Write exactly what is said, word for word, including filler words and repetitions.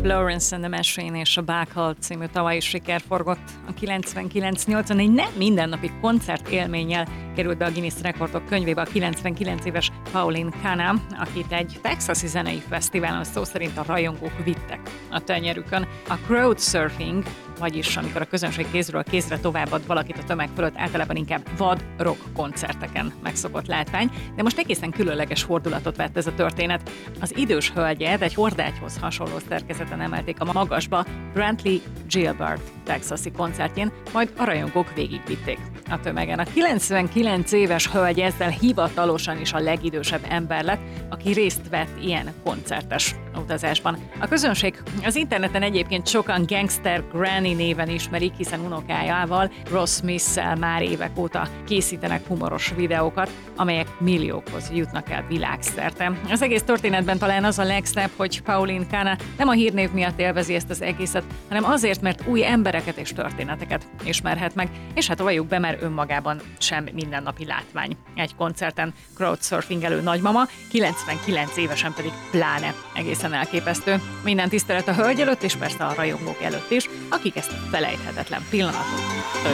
Lawrence and the Machine és a Buckle című tavalyi siker forgott a kilencvenkilenc nyolcvan. Egy nem mindennapi koncert élménnyel került be a Guinness Rekordok könyvébe a kilencvenkilenc éves Pauline Kanem, akit egy texasi zenei fesztiválon szó szerint a rajongók vittek a tenyerükön. A crowdsurfing, vagyis amikor a közönség kézről kézre továbbad valakit a tömeg fölött, általában inkább vad rock koncerteken megszokott látvány, de most egészen különleges fordulatot vett ez a történet. Az idős hölgyet egy hordágyhoz hasonló szerkezeten emelték a magasba Brantley Gilbert texasi koncertjén, majd a rajongók végigvitték a tömegen. A kilencvenkilenc éves hölgy ezzel hivatalosan is a legidősebb ember lett, aki részt vett ilyen koncertes utazásban. A közönség az interneten egyébként sokan Gangster Granny néven ismerik, hiszen unokájával, Ross Smith-szel már évek óta készítenek humoros videókat, amelyek milliókhoz jutnak el világszerte. Az egész történetben talán az a legszebb, hogy Pauline Kanem nem a hírnév miatt élvezi ezt az egészet, hanem azért, mert új embereket és történeteket ismerhet meg, és hát valljuk be, mert önmagában sem mindennapi látvány. Egy koncerten crowdsurfingelő nagymama, kilencvenkilenc évesen pedig pláne egészen elképesztő. Minden tisztelet a hölgy előtt, és persze a rajongók előtt is, akik ezt a felejthetetlen pillanatot